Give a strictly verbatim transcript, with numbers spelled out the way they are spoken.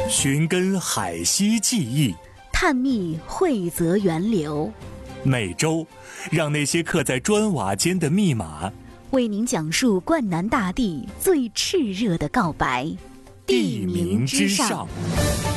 寻根海西记忆， 探秘惠泽源流。 每周，让那些刻在砖瓦间的密码， 为您讲述灌南大地最炽热的告白。 地名之上。